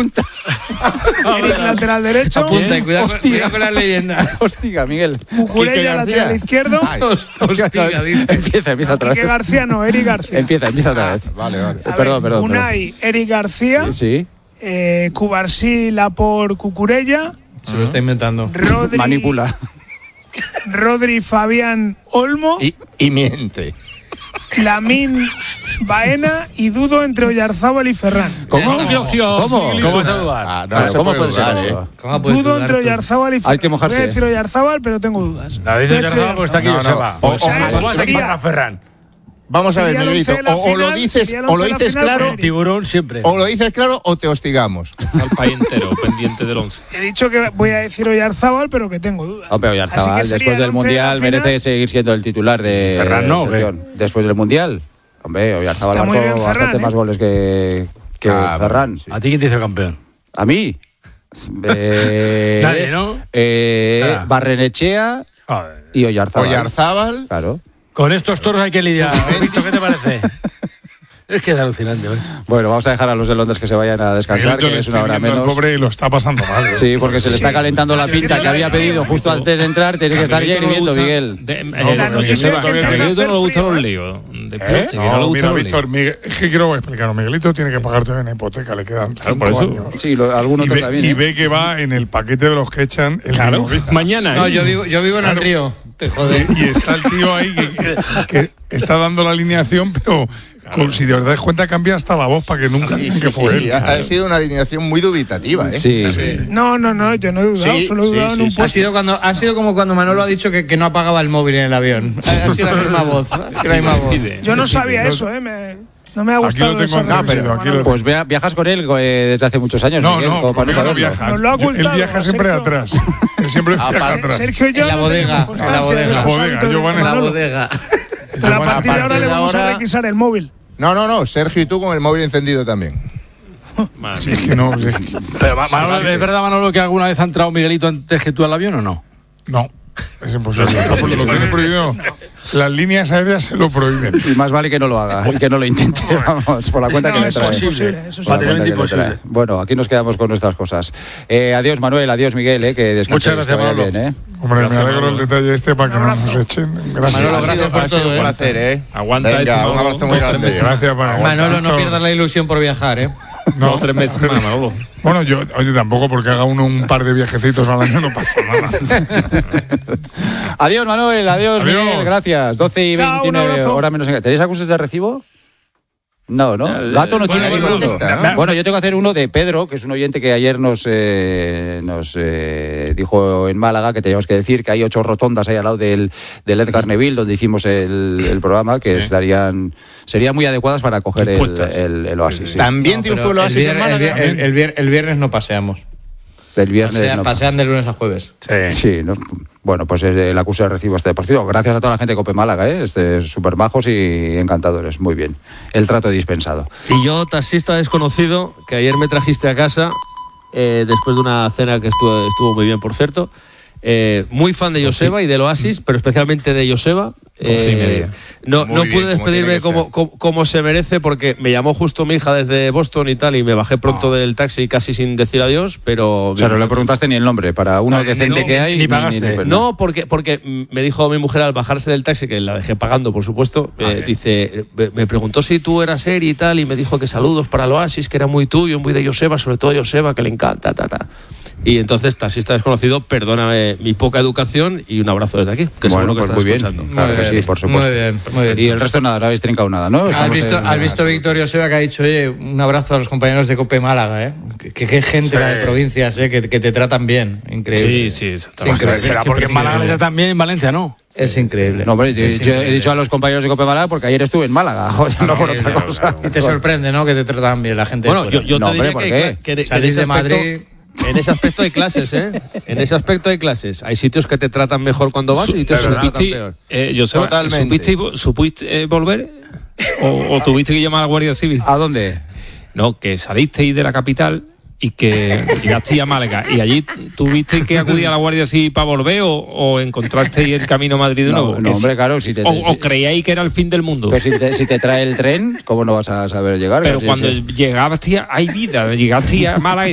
Apunta. Eric, lateral derecho. Apunta y cuidado con las leyendas. Hostiga, Miguel. Cucurella, lateral izquierdo. Hostiga, dice. Empieza otra vez. Quique García, no, Eric García. Empieza otra vez. Vale. Perdón. Unai, Eric García. Sí. Cubarsí, Lapor, Cucurella. Se lo está inventando. Rodri, Manipula. Rodri, Fabián, Olmo. Y miente. Lamín, Baena y Dudo entre Oyarzábal y Ferran. ¿Cómo? ¡Qué opción! ¿Cómo vas a dudar? ¿Cómo puede ser eso? Dudo entre Oyarzábal y Ferran. Hay que mojarse. Voy a decir Oyarzábal, pero tengo dudas. La dice Oyarzábal porque está aquí Joseba. Sería Ferran. Vamos a ver, Sería el Miguelito. once de la O lo final, dices, sería el o lo once de la dices final claro, con Eric. Tiburón siempre. o lo dices claro o te hostigamos. Al país entero, pendiente del 11. He dicho que voy a decir Oyarzábal, pero que tengo dudas. Hombre, Así Oyarzábal, que sería después el del 11 de la Mundial, final. merece seguir siendo el titular de Ferran, ¿no? sección. Después del Mundial. Hombre, Oyarzábal Está muy bien marcó Ferran, bastante más goles que Ferran. sí. ¿A ti quién te hizo campeón? ¿A mí? Nadie, ¿no? Barrenechea Joder. y Oyarzábal. Oyarzábal. Claro. Con estos toros hay que lidiar. Víctor, ¿qué te parece? Es que es alucinante, ¿eh? Bueno, vamos a dejar a los de Londres que se vayan a descansar, que es una hora menos. Pobre lo está pasando mal. Sí, porque se le está calentando la pinta que había pedido justo antes de entrar. Tienes que estar ya hirviendo, Miguel. La noticia que empieza a Miguelito hacer no le gustan frío, los ¿eh? líos. De pelote, que no le No, gustan mira, los Víctor, líos. es que quiero explicar. Miguelito tiene que pagar todavía una hipoteca, le quedan 5 por eso. años. Sí, algunos Y también. y ve que va en el paquete de los que echan el Claro, mismo día. mañana. No, yo vivo en el río. Te joder. Y está el tío ahí que está dando la alineación, pero si de verdad es cuenta cambia hasta la voz para que nunca digan que fue él. Ha sido una alineación muy dubitativa, ¿eh? Sí. No, yo no he dudado, Sí, solo he dudado en un Ha puesto. sido como cuando Manolo ha dicho que no apagaba el móvil en el avión. Ha sido la misma voz. Yo no sabía eso, no me ha Aquí gustado lo tengo esa entendido, reflexión, aquí lo Manolo. Pues viajas con él desde hace muchos años. No, Miguel, no, como para porque no saberlo. viaja. Nos lo ha Él ocultado, viaja siempre Sergio. atrás. Él siempre viaja atrás. Sergio y yo En la no bodega, tenemos en la constancia bodega. de estos La bodega, hábitos de yo van en la Manolo. bodega. Pero a partir de ahora le vamos a ahora- requisar el móvil. No, Sergio y tú con el móvil encendido también. Sí, es que no, es que- Pero, Manolo, ¿es verdad, Manolo, que alguna vez ha entrado Miguelito antes que tú al avión o no? no. Es imposible. Lo tiene prohibido. Las líneas aéreas se lo prohíben. Y más vale que no lo haga y que no lo intente, vamos, por la cuenta No, que me eso trae. es imposible, eso es Por la cuenta que imposible. me trae. Bueno, aquí nos quedamos con nuestras cosas. Adiós, Manuel, adiós, Miguel, que descanséis. Muchas gracias, que vaya Manolo. bien, Hombre, Gracias, me alegro Manolo. el detalle este para que no nos echen. Gracias. Manolo, Ha gracias sido, por ha sido todo, un ¿eh? placer, ¿eh? Aguanta Venga, esto, un Manolo. abrazo muy grande. Gracias, para Manolo, no pierdas la ilusión por viajar, ¿eh? No, 3 meses más, Manolo. Bueno, oye, tampoco porque haga uno un par de viajecitos al año no pasa nada. Adiós, Manuel, adiós, Adiós. Miguel, gracias. 12 y Chao, un 29, abrazo. hora menos. ¿Tenéis acuses de recibo? No, ¿no? Gato no tiene bueno, ninguno. contesta, ¿no? Bueno, yo tengo que hacer uno de Pedro, que es un oyente que ayer nos dijo en Málaga que teníamos que decir que hay 8 rotondas ahí al lado del Edgar Neville, donde hicimos el programa, que serían muy adecuadas para coger el Oasis. Sí. También triunfó el Oasis en Málaga. El viernes no paseamos. Del viernes. no. Pasean de lunes a jueves. Sí, ¿no? Bueno, pues el acuse de recibo este partido. Gracias a toda la gente de Cope Málaga, súper majos y encantadores. Muy bien. El trato dispensado. Y yo, taxista desconocido, que ayer me trajiste a casa, después de una cena que estuvo muy bien, por cierto. Muy fan de Joseba y del Oasis, pero especialmente de Joseba. No Muy bien, pude despedirme como se merece, porque me llamó justo mi hija desde Boston y tal, y me bajé pronto del taxi casi sin decir adiós, pero... O sea, no le preguntaste ni el nombre, para uno decente que hay. ni pagaste. No, porque me dijo mi mujer al bajarse del taxi, que la dejé pagando, por supuesto, dice, me preguntó si tú eras Eri y tal, y me dijo que saludos para el Oasis, que era muy tuyo, muy de Joseba, sobre todo Joseba, que le encanta, Y entonces, taxista desconocido, perdóname mi poca educación y un abrazo desde aquí, que seguro que pues estás muy bien. escuchando. Claro que sí, por supuesto. Muy bien. Y el resto nada, no habéis trincado nada, ¿no? ¿Has visto Víctor Joseba, que ha dicho, oye, un abrazo a los compañeros de Cope Málaga, ¿eh? Qué gente la de provincias, que te tratan bien. Increíble. Sí, increíble. Será porque en Málaga ya también, en Valencia no. Es increíble. No, hombre, yo he dicho a los compañeros de Cope Málaga porque ayer estuve en Málaga, no por otra cosa. Y te sorprende, ¿no? Que te tratan bien la gente. Bueno, de fuera. yo No, te hombre, diría ¿por que en Salís ese de Madrid. En ese aspecto hay clases, ¿eh? En ese aspecto hay clases. Hay sitios que te tratan mejor cuando vas y sitios que te tratan peor. Joseba, Totalmente. ¿supiste volver? ¿O tuviste que llamar a la Guardia Civil? ¿A dónde? No, que salisteis de la capital y que llegasteis a Málaga. ¿Y allí tuviste que acudir a la Guardia Civil para volver o encontrasteis el camino a Madrid de nuevo? No, hombre, claro. Si te, ¿O creíais que era el fin del mundo? Pero si te trae el tren, ¿cómo no vas a saber llegar? Pero Sí, cuando sí. llegaste, hay vida. Llegaste a Málaga